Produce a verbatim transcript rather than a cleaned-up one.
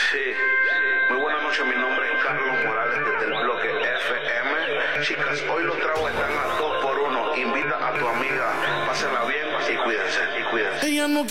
Sí, muy buenas noches, mi nombre es Carlos Morales desde el bloque F M. Chicas, hoy los tragos están a dos por uno. Invita a tu amiga, pásenla bien y cuídense, y cuídense.